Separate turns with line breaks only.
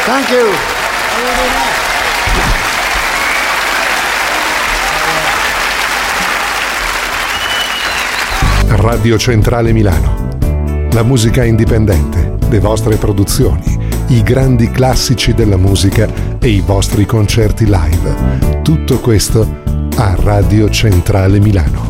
Thank you.
Radio Centrale Milano. La musica indipendente, le vostre produzioni, i grandi classici della musica e i vostri concerti live. Tutto questo a Radio Centrale Milano.